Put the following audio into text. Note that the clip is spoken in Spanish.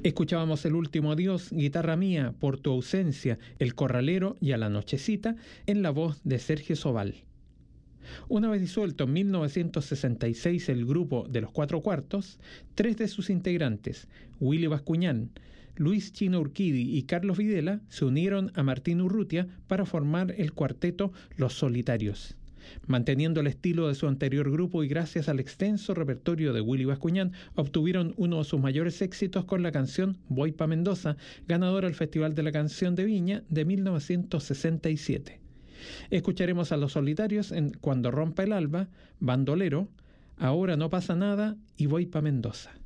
Escuchábamos El último adiós, Guitarra mía, Por tu ausencia, El corralero y A la nochecita, en la voz de Sergio Sobal. Una vez disuelto en 1966 el grupo de los Cuatro Cuartos, tres de sus integrantes, Willy Bascuñán, Luis Chino Urquidi y Carlos Videla, se unieron a Martín Urrutia para formar el cuarteto Los Solitarios. Manteniendo el estilo de su anterior grupo y gracias al extenso repertorio de Willy Bascuñán, obtuvieron uno de sus mayores éxitos con la canción Voy pa' Mendoza, ganadora del Festival de la Canción de Viña de 1967. Escucharemos a Los Solitarios en Cuando rompa el alba, Bandolero, Ahora no pasa nada y Voy pa' Mendoza.